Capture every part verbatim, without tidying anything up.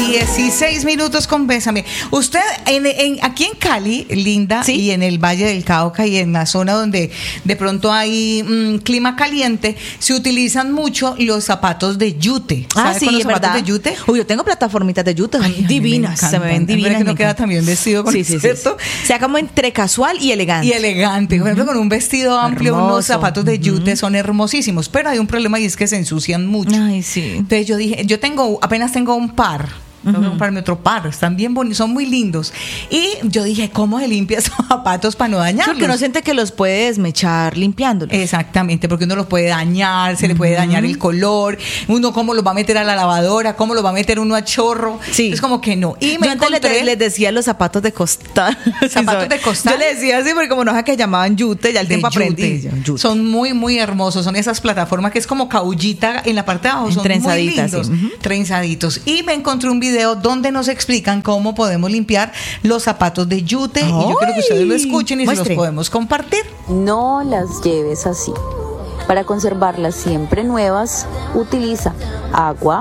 dieciséis minutos con Bésame. Usted, en, en, aquí en Cali, Linda, ¿sí? Y en el Valle del Cauca y en la zona donde de pronto hay mmm, clima caliente, se utilizan mucho los zapatos de yute. Ah, sí, con los es zapatos verdad. de yute? Uy, yo tengo plataformitas de yute. Ay, divinas, me se me ven divinas. Que no queda también vestido con sí, sí, ¿cierto? Sí, sí. O sea, como entre casual y elegante. Y elegante. Por ejemplo, uh-huh. con un vestido amplio, hermoso. Unos zapatos de yute uh-huh. son hermosísimos. Pero hay un problema y es que se ensucian mucho. Ay, sí. Entonces yo dije, yo tengo, apenas tengo un par. Tengo que comprarme otro par, están bien bonitos, son muy lindos. Y yo dije, ¿cómo se limpia esos zapatos para no dañarlos? Porque uno siente que los puede desmechar limpiándolos. Exactamente, porque uno los puede dañar, se uh-huh. le puede dañar el color, uno cómo los va a meter a la lavadora, cómo los va a meter uno a chorro. Sí. Es como que no. Y me yo antes encontré... les, les decía los zapatos de costal. ¿Zapatos sí, de costal? Yo les decía así porque como no es que llamaban yute, ya el tiempo aprendí. Yute. Son muy, muy hermosos, son esas plataformas que es como caullita en la parte de abajo, son muy lindos, sí. uh-huh. trenzaditos. Y me encontré un video donde nos explican cómo podemos limpiar los zapatos de yute. ¡Ay! Y yo quiero que ustedes lo escuchen y Muestre. se los podemos compartir. No las lleves así. Para conservarlas siempre nuevas, utiliza agua,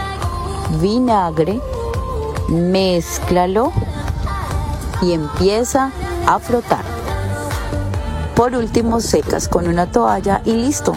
vinagre, mézclalo y empieza a frotar. Por último, secas con una toalla y listo.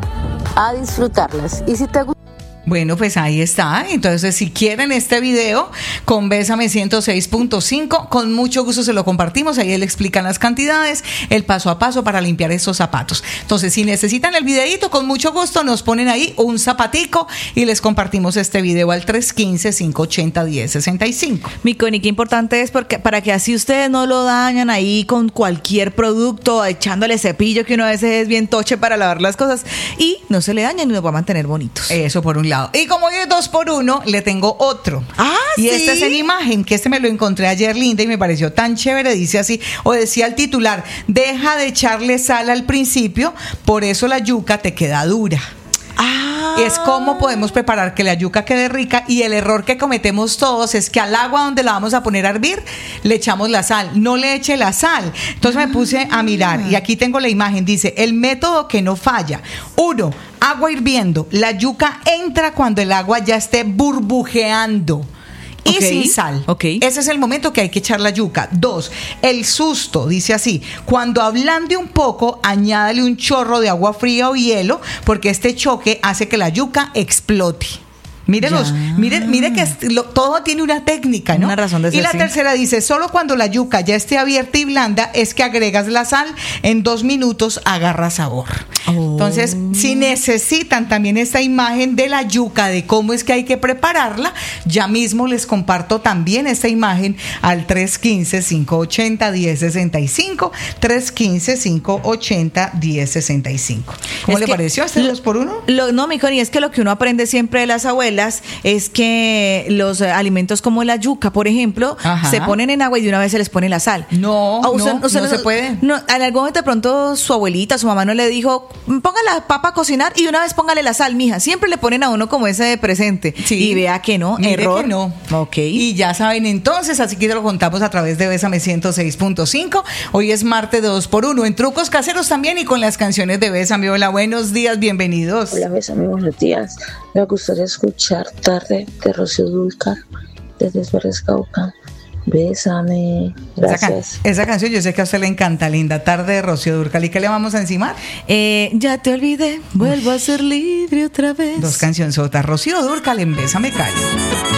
A disfrutarlas. Y si te gusta. Bueno, pues ahí está. Entonces, si quieren este video con Bésame ciento seis punto cinco, con mucho gusto se lo compartimos. Ahí él explica las cantidades, el paso a paso para limpiar esos zapatos. Entonces, si necesitan el videíto, con mucho gusto nos ponen ahí un zapatico y les compartimos este video al tres uno cinco, cinco ocho cero, uno cero seis cinco. Mi Connie, qué importante es porque para que así ustedes no lo dañan ahí con cualquier producto, echándole cepillo, que uno a veces es bien toche para lavar las cosas, y no se le dañan y los va a mantener bonitos. Eso por un lado. Y como hoy es dos por uno, le tengo otro. Ah, y ¿sí? este es en imagen, que este me lo encontré ayer, Linda, y me pareció tan chévere. Dice así, o decía el titular, deja de echarle sal al principio, por eso la yuca te queda dura. Ah. Es cómo podemos preparar que la yuca quede rica, y el error que cometemos todos es que al agua donde la vamos a poner a hervir le echamos la sal. No le eche la sal. Entonces me puse a mirar y aquí tengo la imagen. Dice, el método que no falla. Uno, agua hirviendo. La yuca entra cuando el agua ya esté burbujeando. Y okay. sin sal. Okay. Ese es el momento que hay que echar la yuca. Dos, el susto, dice así. Cuando ablande un poco, añádale un chorro de agua fría o hielo, porque este choque hace que la yuca explote. Mírelos, mire, mire que es, lo, todo tiene una técnica, ¿no? Una razón de ser. Y la sí. tercera dice, solo cuando la yuca ya esté abierta y blanda es que agregas la sal, en dos minutos agarra sabor. Oh. Entonces, si necesitan también esta imagen de la yuca, de cómo es que hay que prepararla, ya mismo les comparto también esta imagen al tres uno cinco, cinco ocho cero, uno cero seis cinco, tres uno cinco, cinco ocho cero, uno cero seis cinco. ¿Cómo es le pareció este dos por uno? Lo, no, mi Connie, es que lo que uno aprende siempre de las abuelas es que los alimentos como la yuca, por ejemplo, Ajá. se ponen en agua y de una vez se les pone la sal. No, o usted, no, usted no, no se puede. No, en algún momento de pronto su abuelita, su mamá no le dijo, ponga la papa a cocinar y de una vez póngale la sal, mija. Siempre le ponen a uno como ese de presente. Sí. Y vea que no, Mire error. Que no. Okay. Y ya saben entonces, así que te lo contamos a través de Bésame ciento seis punto cinco. Hoy es martes de dos por uno, en trucos caseros también y con las canciones de Bésame. Hola, buenos días, bienvenidos. Hola, Bésame, buenos días. Me gustaría escuchar Tarde de Rocío Dúrcal desde Suárez Cauca. Bésame. Gracias. Esa, can- esa canción yo sé que a usted le encanta, Linda. Tarde de Rocío Dúrcal. ¿Y qué le vamos a encimar? Eh, ya te olvidé, vuelvo a ser libre otra vez. Dos cancionzotas. Rocío Dúrcal en Bésame Cali.